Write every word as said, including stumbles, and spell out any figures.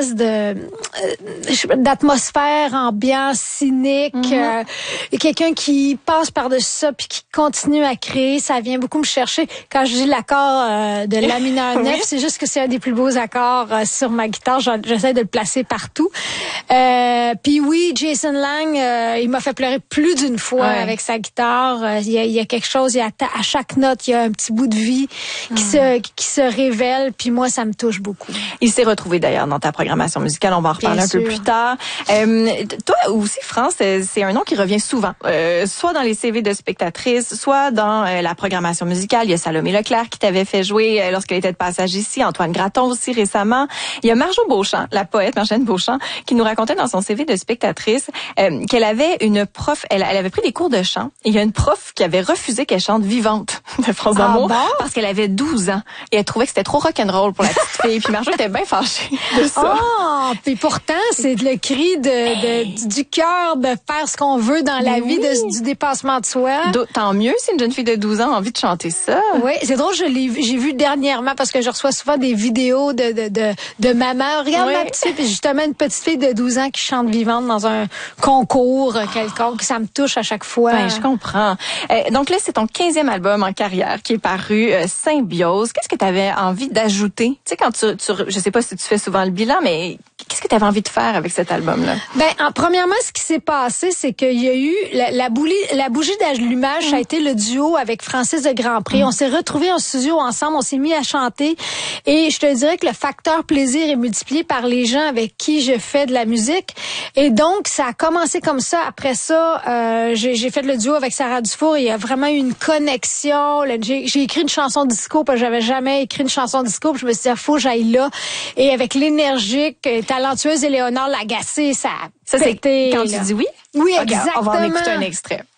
espèce de euh, d'atmosphère, ambiance, cynique. Mm-hmm. Euh, et quelqu'un qui passe par-dessus ça puis qui continue à créer, ça vient beaucoup me chercher. Quand je dis l'accord euh, de la mineur neuf, oui. c'est juste que c'est un des plus beaux accords euh, sur ma guitare. J'essaie de le placer partout. Euh, puis oui, Jason Lang, euh, il m'a fait pleurer plus d'une fois ouais. avec sa guitare. Euh, il, y a, il y a quelque chose, il y a, à chaque note, il y a un petit bout de vie qui, mm. se, qui se révèle. Puis moi, ça me touche beaucoup. Il s'est retrouvé d'ailleurs dans ta programmation musicale. On va en reparler Bien un sûr. peu plus tard. Euh, toi aussi, France, c'est un nom qui revient souvent. Euh, soit dans les C V de spectatrices, soit dans euh, la programmation musicale. Il y a Salomé Leclerc qui t'avait fait jouer euh, lorsqu'elle était de passage ici. Antoine Graton aussi récemment. Il y a Marjo Beauchamp, la poète Marjolaine Beauchamp, qui nous racontait dans son C V de spectatrice euh, qu'elle avait une prof, elle, elle avait pris des cours de chant. Et il y a une prof qui avait refusé qu'elle chante Vivante de France d'amour ah bon? parce qu'elle avait douze ans. Et elle trouvait que c'était trop rock'n'roll pour la petite fille. Puis Marjo était bien fâchée de ça. Oh, puis pourtant, c'est le cri de, de, du cœur de faire ce qu'on veut dans la oui. vie, de, du dépassement de soi. Tant mieux si une jeune fille de douze ans a envie de chanter ça. Oui, c'est drôle, je l'ai j'ai vu dernièrement parce que je reçois souvent des vidéos de de de, de maman. Regarde oui. ma petite fille, puis justement une petite fille de douze ans qui chante Vivante dans un concours quelconque, ça me touche à chaque fois. Ben, je comprends. Euh, donc là, c'est ton quinzième album en carrière qui est paru, euh, Symbiose. Qu'est-ce que tu avais envie d'ajouter? Tu sais, quand tu, tu, je sais pas si tu fais souvent le bilan, mais qu'est-ce que tu avais envie de faire avec cet album-là? Ben, en, premièrement, ce qui s'est passé, c'est qu'il y a eu la, la, boulie, la bougie d'allumage, mmh. ça a été le duo avec Francis de Grandpré. Mmh. On s'est retrouvés en studio ensemble, on s'est mis à chanter et je te dirais que le facteur plaisir est multiplié par les gens avec qui je fais de la musique. Et donc, ça a commencé comme ça. Après ça, euh, j'ai fait le duo avec Sarah Dufour et il y a vraiment eu une connexion. J'ai écrit une chanson disco parce que j'avais jamais écrit une chanson disco. Puis je me suis dit, faut que j'aille là. Et avec l'énergique, talentueuse Éléonore Lagacé, ça a Ça, c'est pété, quand là. tu dis oui? Oui, okay, exactement. On va en écouter un extrait.